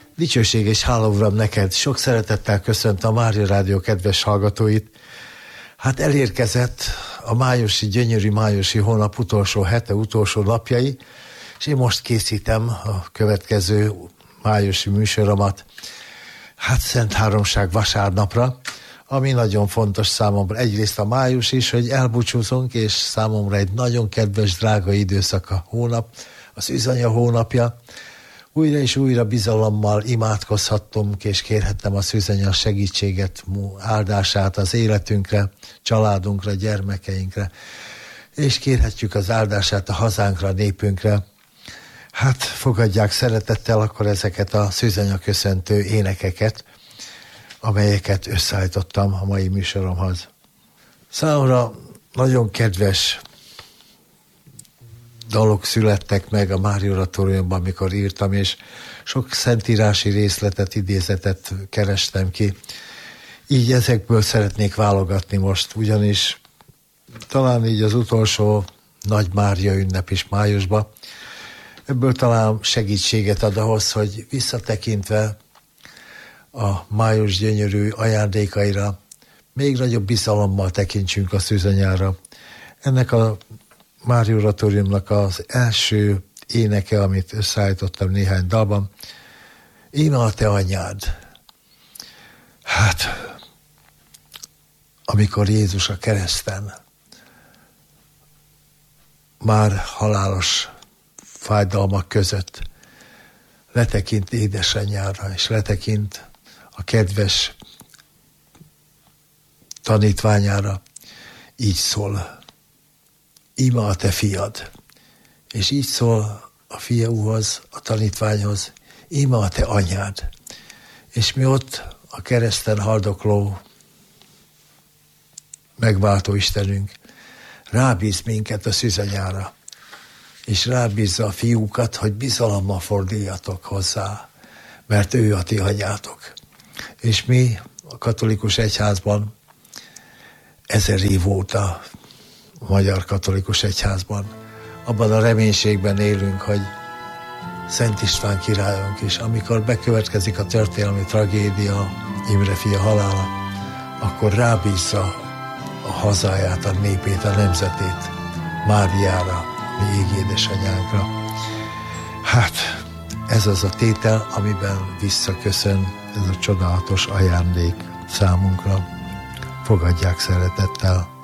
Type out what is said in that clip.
Dicsőség és hála, Uram, neked. Sok szeretettel köszöntöm a Mária Rádió kedves hallgatóit. Hát elérkezett a májusi, gyönyörű májusi hónap utolsó hete, utolsó napjai, és én most készítem a következő májusi műsoromat, hát Szent Háromság vasárnapra, ami nagyon fontos számomra. Egyrészt a május is, hogy elbúcsúzunk, és számomra egy nagyon kedves, drága időszak a hónap, az üzanya hónapja. Újra és újra bizalommal imádkozhattam, és kérhettem a szűzanya segítséget, áldását az életünkre, családunkra, gyermekeinkre, és kérhetjük az áldását a hazánkra, a népünkre. Hát fogadják szeretettel akkor ezeket a szűzanya köszöntő énekeket, amelyeket összeállítottam a mai műsoromhoz. Számomra nagyon kedves dalok születtek meg a Mária Oratóriumban, amikor írtam, és sok szentírási részletet, idézetet kerestem ki. Így ezekből szeretnék válogatni most, ugyanis talán így az utolsó Nagy Mária ünnep is májusban, ebből talán segítséget ad ahhoz, hogy visszatekintve a május gyönyörű ajándékaira még nagyobb bizalommal tekintsünk a szűzanyára. Ennek a Mária Oratóriumnak az első éneke, amit összeállítottam néhány dalban, Íme a te anyád. Hát, amikor Jézus a kereszten már halálos fájdalmak között letekint édesanyjára, és letekint a kedves tanítványára, így szól: Íme a te fiad. És így szól a fiúhoz, a tanítványhoz: íme a te anyád. És mi ott a kereszten haldokló megváltó Istenünk rábíz minket a szűzanyára, és rábízza a fiúkat, hogy bizalommal forduljatok hozzá, mert ő a ti anyátok. És mi a katolikus egyházban 1000 év óta, a Magyar Katolikus Egyházban abban a reménységben élünk, hogy Szent István királyunk is, amikor bekövetkezik a történelmi tragédia, Imre fia halála, akkor rábízza a hazáját, a népét, a nemzetét Máriára, mi égi édesanyánkra. Hát ez az a tétel, amiben visszaköszön ez a csodálatos ajándék számunkra. Fogadják szeretettel.